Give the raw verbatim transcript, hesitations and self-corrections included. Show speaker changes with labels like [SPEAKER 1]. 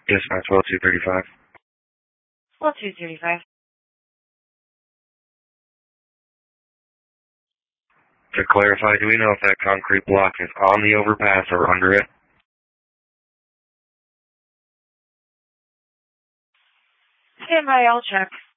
[SPEAKER 1] Dispatch twelve two thirty-five.
[SPEAKER 2] twelve two thirty-five.
[SPEAKER 1] To clarify, do we know if that concrete block is on the overpass or under it?
[SPEAKER 2] Stand by, I'll check.